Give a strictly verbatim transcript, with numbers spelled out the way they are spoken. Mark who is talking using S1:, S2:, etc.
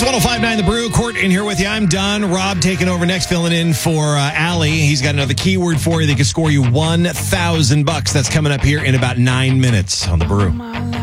S1: one oh five point nine The Brew. Court in here with you. I'm Don. Rob taking over next, filling in for uh, Allie. He's got another keyword for you that can score you one thousand bucks. That's coming up here in about nine minutes on The Brew.